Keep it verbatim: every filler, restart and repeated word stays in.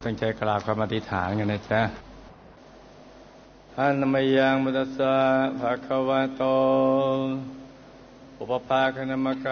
ตั้งใจกราบคำอธิษฐานกันนะจ๊ะอะนะมะยังพุทธัสสะภะคะวะโตอุปปาคนะมะกะ